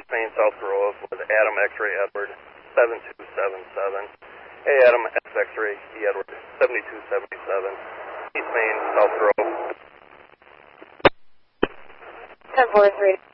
East Main, South Grove with Adam X-Ray Edward 7277. Hey Adam, X-Ray Edward 7277. East Main, South Grove. 1043.